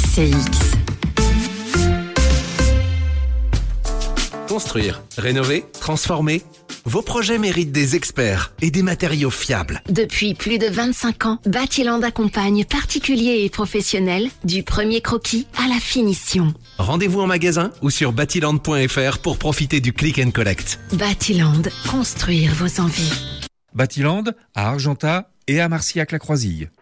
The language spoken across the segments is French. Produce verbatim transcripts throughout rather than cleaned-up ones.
C X. Construire, rénover, transformer. Vos projets méritent des experts et des matériaux fiables. Depuis plus de vingt-cinq ans, Batiland accompagne particuliers et professionnels du premier croquis à la finition. Rendez-vous en magasin ou sur batiland point f r pour profiter du click and collect. Batiland, construire vos envies. Batiland à Argentat et à Marcillac-la-Croisille.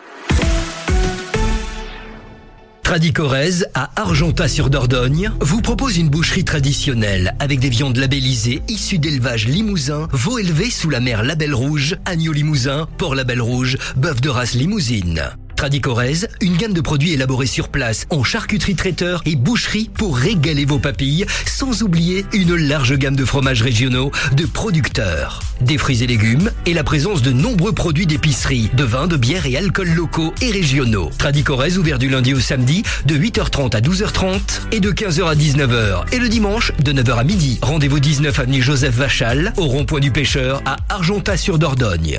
Tradicorez à Argentat-sur-Dordogne vous propose une boucherie traditionnelle avec des viandes labellisées issues d'élevage limousin, veaux élevés sous la mer Label Rouge, agneau limousin, porc Label Rouge, bœuf de race limousine. Tradicorez, une gamme de produits élaborés sur place en charcuterie traiteur et boucherie pour régaler vos papilles, sans oublier une large gamme de fromages régionaux de producteurs. Des fruits et légumes et la présence de nombreux produits d'épicerie, de vins, de bières et alcools locaux et régionaux. Tradicorez ouvert du lundi au samedi de huit heures trente à douze heures trente et de quinze heures à dix-neuf heures et le dimanche de neuf heures à midi. Rendez-vous dix-neuf avenue Joseph Vachal au rond-point du Pêcheur à Argentat-sur-Dordogne.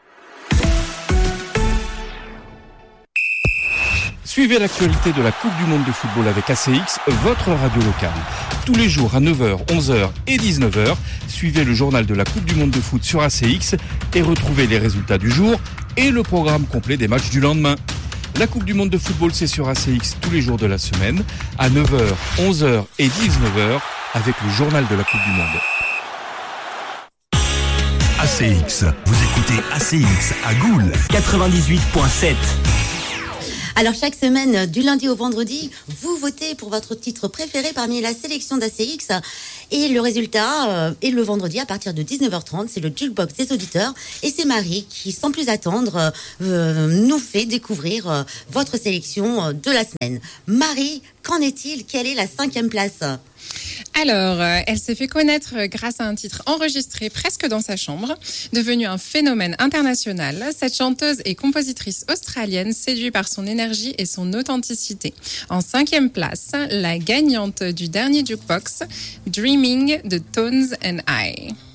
Suivez l'actualité de la Coupe du Monde de football avec A C X, votre radio locale. Tous les jours à neuf heures, onze heures et dix-neuf heures, suivez le journal de la Coupe du Monde de foot sur A C X et retrouvez les résultats du jour et le programme complet des matchs du lendemain. La Coupe du Monde de football, c'est sur A C X tous les jours de la semaine, à neuf heures, onze heures et dix-neuf heures, avec le journal de la Coupe du Monde. A C X, vous écoutez A C X à Goules, quatre-vingt-dix-huit virgule sept. Alors chaque semaine, du lundi au vendredi, vous votez pour votre titre préféré parmi la sélection d'A C X. Et le résultat euh, est le vendredi à partir de dix-neuf heures trente. C'est le jukebox des auditeurs. Et c'est Marie qui, sans plus attendre, euh, nous fait découvrir euh, votre sélection euh, de la semaine. Marie, qu'en est-il ? Quelle est la cinquième place ? Alors, euh, elle s'est fait connaître grâce à un titre enregistré presque dans sa chambre. Devenue un phénomène international, cette chanteuse et compositrice australienne séduit par son énergie et son authenticité. En cinquième place, la gagnante du dernier jukebox, Dreaming de Tones and I.